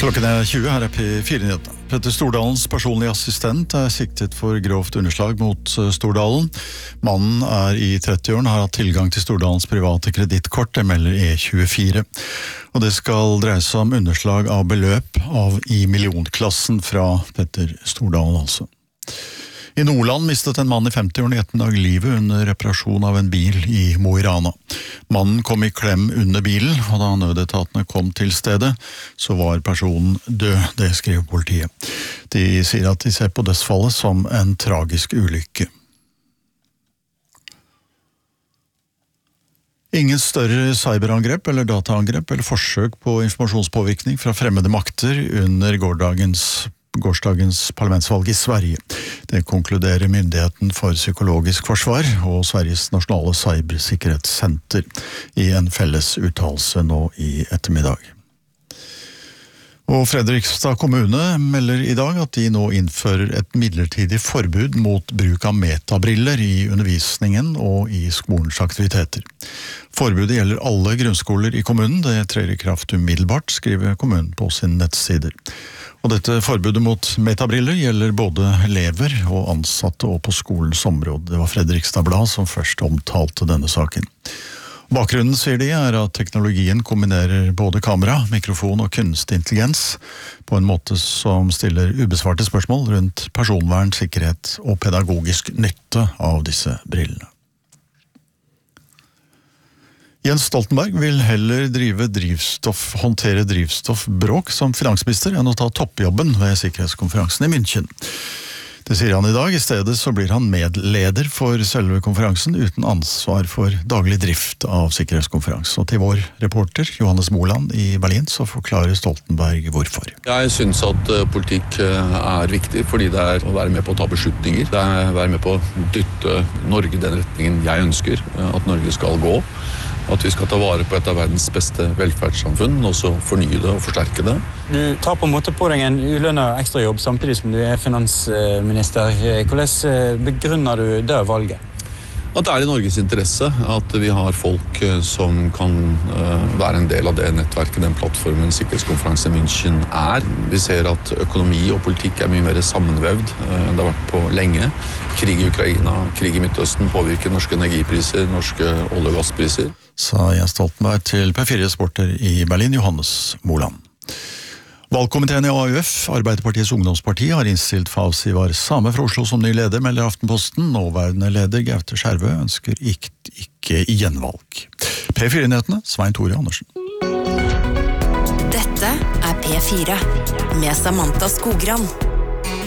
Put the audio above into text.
Klokken 20, her P4-nyhetene. Petter Stordalens personlige assistent siktet for grovt underslag mot Stordalen. Mannen i 30-årene, har hatt tilgang til Stordalens private kredittkort, det melder E24. Og det skal dreie seg om underslag av beløp i millionklassen fra Petter Stordalen altså. I Nordland mistet en mann i 50-årene i ettermiddag livet under reparasjon av en bil i Mo i Rana. Mannen kom i klem under bilen, og da nødetatene kom til stedet, så var personen død, det skriver politiet. De sier at de ser på dødsfallet som en tragisk ulykke. Ingen større cyberangrep eller dataangrep eller forsøk på informasjonspåvirkning fra fremmede makter under gårsdagens parlamentsvalg i Sverige. Det konkluderer Myndigheten for psykologisk forsvar og Sveriges nasjonale cybersikkerhetssenter i en felles uttalelse nå i ettermiddag. Og Fredrikstad kommune melder i dag at de nå innfører et midlertidig forbud mot bruk av metabriller i undervisningen og i skolens aktiviteter. Forbudet gjelder alle grunnskoler i kommunen, det trer i kraft umiddelbart, skriver kommunen på sine nettsider. Og dette forbudet mot metabriller gjelder både elever og ansatte og på skolens område. Det var Fredrikstad Blad som først omtalte denne saken. Bakgrunnen, sier de, at teknologien kombinerer både kamera, mikrofon og kunstig intelligens på en måte som stiller ubesvarte spørsmål rundt personvern, sikkerhet og pedagogisk nytte av disse brillene. Jens Stoltenberg vil heller håndtere drivstoffbråk som finansminister enn å ta toppjobben ved sikkerhetskonferansen i München. Det sier han i dag. I stedet så blir han medleder for selve konferansen uten ansvar for daglig drift av sikkerhetskonferansen. Og til vår reporter Johannes Moland i Berlin så forklarer Stoltenberg hvorfor. Jeg synes at politikk viktig fordi det å være med på å ta beslutninger. Det å være med på å dytte Norge i den retningen jeg ønsker at Norge skal gå. At vi skal ta vare på et av verdens beste velferdssamfunn, og så fornye det og forsterke det. Du tar på en måte på deg en ulønnet ekstrajobb samtidig som du finansminister. Hvordan begrunner du det valget? At det i Norges interesse at vi har folk som kan være en del av det nettverket, den plattformen sikkerhetskonferansen i München Vi ser at økonomi og politikk mye mer sammenvevd enn det har vært på lenge. Krig i Ukraina, krig i Midtøsten påvirker norske energipriser, norske olje- og gasspriser. Sa Jens Stoltenberg til P4-sporter i Berlin, Johannes Moland. Valgkomiteen i AUF, Arbeiderpartiets ungdomsparti, har innstilt Fauzi Var Same fra Oslo som ny leder, melder Aftenposten. Nåværende leder Gaute Skjervø ønsker ikke gjenvalg. P4-nyhetene, Svein Tore Andersen. Dette P4 med Samantha Skogran.